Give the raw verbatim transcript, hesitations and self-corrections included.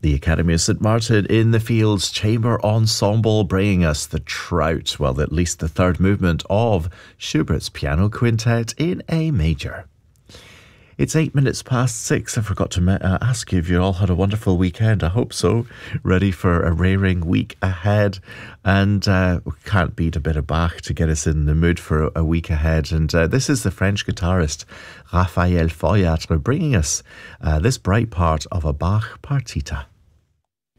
The Academy of Saint Martin in the Fields Chamber Ensemble bringing us the Trout, well, at least the third movement of Schubert's Piano Quintet in A major. It's eight minutes past six. I forgot to uh, ask you if you all had a wonderful weekend. I hope so. Ready for a raring week ahead. And uh, we can't beat a bit of Bach to get us in the mood for a week ahead. And uh, this is the French guitarist Raphael Foyatre bringing us uh, this bright part of a Bach partita.